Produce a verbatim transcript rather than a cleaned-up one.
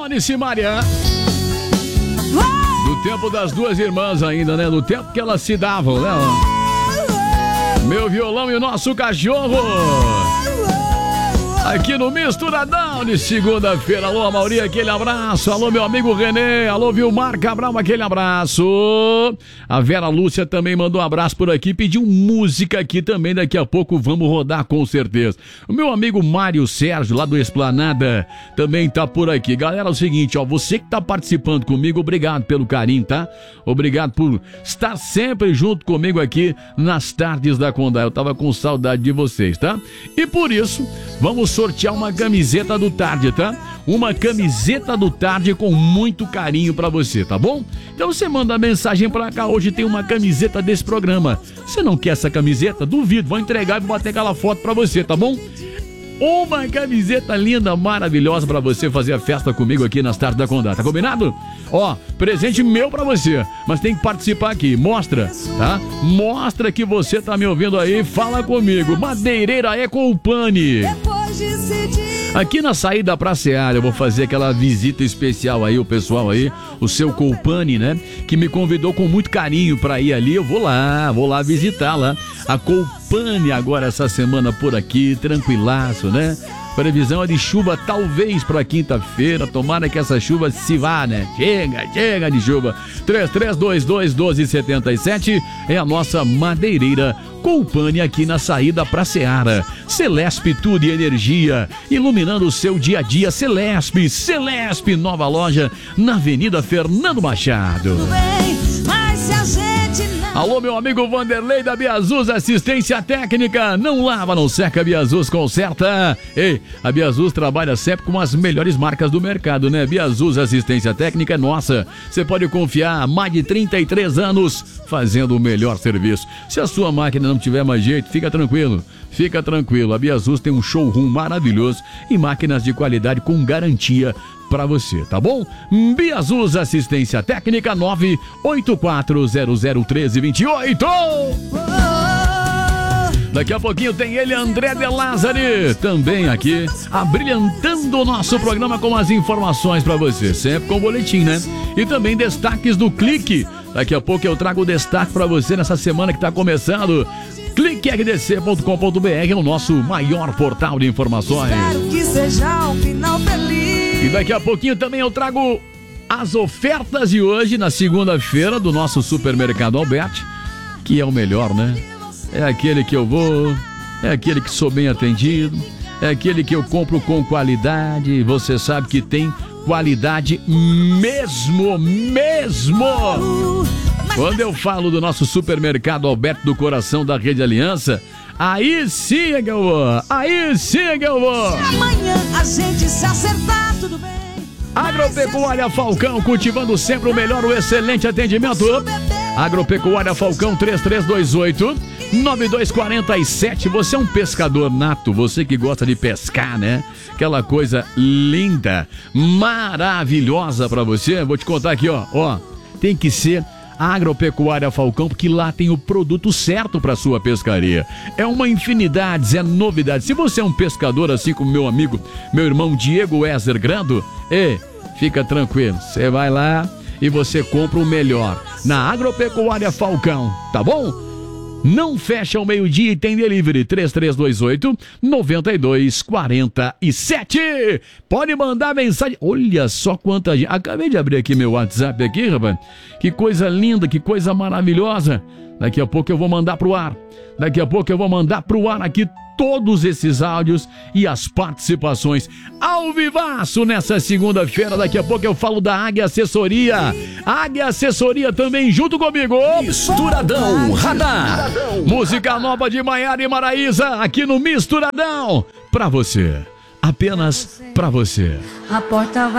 Eunice e Maria. Do tempo das duas irmãs ainda, né? Do tempo que elas se davam, né? Meu violão e o nosso cachorro. Aqui no Misturadão de segunda-feira. Alô, Mauri, aquele abraço. Alô, meu amigo Renê. Alô, Vilmar Cabral, aquele abraço. A Vera Lúcia também mandou um abraço por aqui. Pediu música aqui também. Daqui a pouco vamos rodar com certeza. O meu amigo Mário Sérgio, lá do Esplanada, também tá por aqui. Galera, é o seguinte, ó. Você que tá participando comigo, obrigado pelo carinho, tá? Obrigado por estar sempre junto comigo aqui nas tardes da Condá. Eu tava com saudade de vocês, tá? E por isso, vamos sortear uma camiseta do Tarde, tá? Uma camiseta do Tarde com muito carinho pra você, tá bom? Então você manda mensagem pra cá, hoje tem uma camiseta desse programa. Você não quer essa camiseta? Duvido, vou entregar e vou bater aquela foto pra você, tá bom? Uma camiseta linda, maravilhosa pra você fazer a festa comigo aqui nas tardes da Condá, tá combinado? Ó, presente meu pra você, mas tem que participar aqui, mostra, tá? Mostra que você tá me ouvindo aí, fala comigo. Madeireira Ecopani. Aqui na saída pra Seara, eu vou fazer aquela visita especial aí, o pessoal aí, o seu Colpani, né? Que me convidou com muito carinho pra ir ali. Eu vou lá, vou lá visitar lá. A Colpani agora essa semana por aqui, tranquilaço, né? Previsão é de chuva talvez para quinta-feira. Tomara que essa chuva se vá, né? Chega, chega de chuva. três três dois dois, um dois sete sete é a nossa madeireira Colpani aqui na saída pra Seara. Celesp, tudo e energia, iluminando o seu dia a dia. Celesp, Celesp, nova loja na Avenida Fernando Machado. Alô, meu amigo Vanderlei da Biazus Assistência Técnica. Não lava, não seca, Biazus conserta. Ei, a Biazus trabalha sempre com as melhores marcas do mercado, né? Biazus Assistência Técnica é nossa. Você pode confiar há mais de trinta e três anos fazendo o melhor serviço. Se a sua máquina não tiver mais jeito, fica tranquilo. Fica tranquilo, a Biazus tem um showroom maravilhoso e máquinas de qualidade com garantia pra você, tá bom? Biazus Assistência Técnica nove oito quatro zero zero um três dois oito. Daqui a pouquinho tem ele, André De Lázari, também aqui, abrilhantando o nosso programa com as informações pra você, sempre com boletim, né? E também destaques do Clique. Daqui a pouco eu trago o destaque pra você nessa semana que tá começando. clique r d c ponto com ponto b r é o nosso maior portal de informações. Espero que seja um final feliz. E daqui a pouquinho também eu trago as ofertas de hoje, na segunda-feira, do nosso supermercado Alberti, que é o melhor, né? É aquele que eu vou, é aquele que sou bem atendido, é aquele que eu compro com qualidade. Você sabe que tem qualidade mesmo, mesmo. Quando eu falo do nosso supermercado Alberto do Coração da Rede Aliança, aí sim é que eu vou, aí sim é que eu vou. Se amanhã a gente se acertar, tudo bem. Agropecuária Falcão, cultivando sempre o melhor, o excelente atendimento. Agropecuária Falcão, três três dois oito, nove dois quatro sete. Você é um pescador nato, você que gosta de pescar, né? Aquela coisa linda, maravilhosa pra você. Vou te contar aqui, ó, ó, tem que ser Agropecuária Falcão, porque lá tem o produto certo para sua pescaria. É uma infinidade, é novidade. Se você é um pescador, assim como meu amigo, meu irmão Diego Weser Grando, e fica tranquilo, você vai lá e você compra o melhor na Agropecuária Falcão, tá bom? Não fecha ao meio-dia e tem delivery três três dois oito, nove dois quatro sete. Pode mandar mensagem. Olha só quanta gente. Acabei de abrir aqui meu WhatsApp aqui, rapaz. Que coisa linda, que coisa maravilhosa. Daqui a pouco eu vou mandar pro ar. Daqui a pouco eu vou mandar pro ar aqui todos esses áudios e as participações ao vivaço nessa segunda-feira. Daqui a pouco eu falo da Águia Assessoria. Águia Assessoria também junto comigo. Misturadão Radar. Música nova de Maiara e Maraísa aqui no Misturadão. Pra você. Apenas pra você. A porta vai